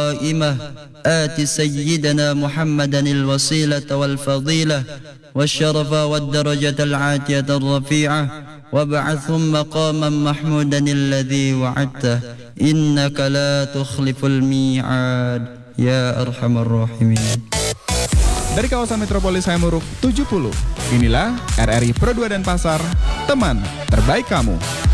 القائمة آت سيدنا محمدا الوسيلة والفضيلة والشرف والدرجة العاتية الرفيعة وابعثهم مقاما محمودا الذي وعدته إنك لا تخلف الميعاد يا أرحم الراحمين. Dari kawasan metropolis Hayamuruk 70, inilah RRI Pro 2 Denpasar, teman terbaik kamu.